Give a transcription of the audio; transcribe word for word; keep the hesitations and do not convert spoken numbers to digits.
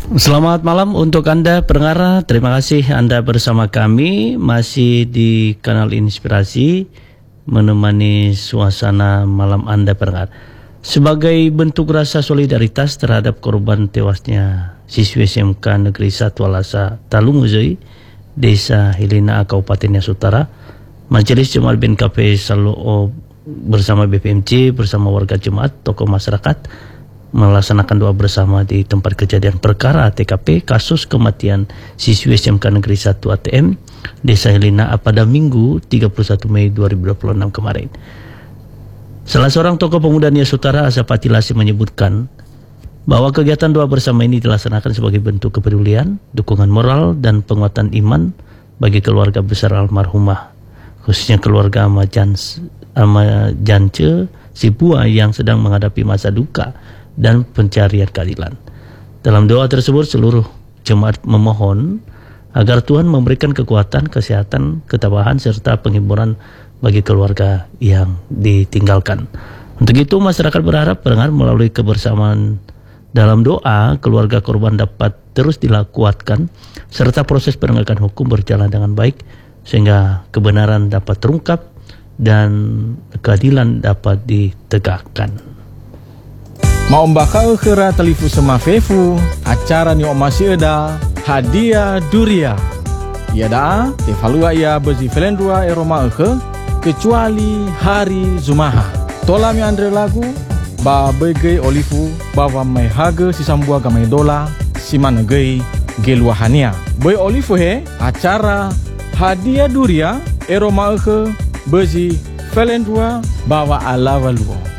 Selamat malam untuk Anda pendengar. Terima kasih Anda bersama kami masih di kanal Inspirasi menemani suasana malam Anda pendengar. Sebagai bentuk rasa solidaritas terhadap korban tewasnya siswi S M K Negeri satu Alasa Talunguzoi, Desa Hilina, Kabupaten Nias Utara, Majelis Jemaat B N K P Salo bersama B P M C bersama warga jemaat, tokoh masyarakat melaksanakan doa bersama di tempat kejadian perkara T K P kasus kematian siswi S M K Negeri satu A T M Desa Hilina pada Minggu tiga puluh satu Mei dua ribu dua puluh enam kemarin. Salah seorang tokoh pemuda Nias Utara, Asapati Lasi, menyebutkan bahwa kegiatan doa bersama ini dilaksanakan sebagai bentuk kepedulian, dukungan moral, dan penguatan iman bagi keluarga besar almarhumah, khususnya keluarga Amajans, Amajance Sipua yang sedang menghadapi masa duka dan pencarian keadilan. Dalam doa tersebut, seluruh jemaat memohon agar Tuhan memberikan kekuatan, kesehatan, ketabahan, serta penghiburan bagi keluarga yang ditinggalkan. Untuk itu, masyarakat berharap pendengar melalui kebersamaan dalam doa, keluarga korban dapat terus dilakukan, serta proses penegakan hukum berjalan dengan baik, sehingga kebenaran dapat terungkap dan keadilan dapat ditegakkan. Mau bakal kera telifu sama Fefu, acara ni masih ada hadiah duria. Ia dah evalua ia bezi felendua eroma ke kecuali hari Zumaha. Tola mi andre lagu ba bege olifu bawa mai haga si sambua gamai dola si mana gei geluahania. Boy olifu he acara hadiah duria eroma ke bezi felendua bawa alawa luo.